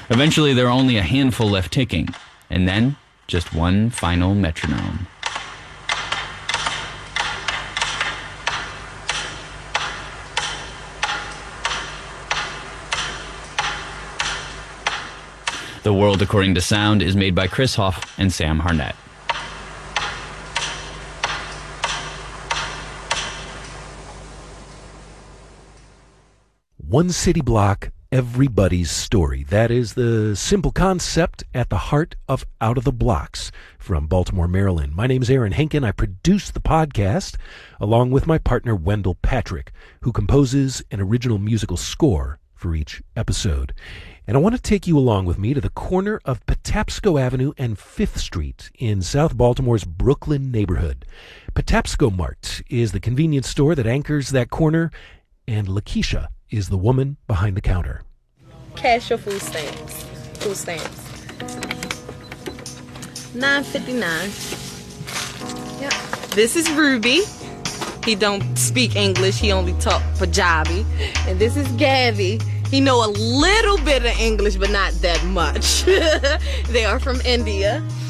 Eventually, there are only a handful left ticking, and then just one final metronome. The World According to Sound is made by Chris Hoff and Sam Harnett. One city block, everybody's story. That is the simple concept at the heart of Out of the Blocks from Baltimore, Maryland. My name is Aaron Henkin. I produce the podcast along with my partner Wendell Patrick, who composes an original musical score for each episode. And I want to take you along with me to the corner of Patapsco Avenue and 5th Street in South Baltimore's Brooklyn neighborhood. Patapsco Mart is the convenience store that anchors that corner, and Lakeisha is the woman behind the counter. Cash your food stamps. Food stamps. $9.59. Yep. This is Ruby. He don't speak English. He only talk Punjabi. And this is Gavi. He know a little bit of English, but not that much. They are from India.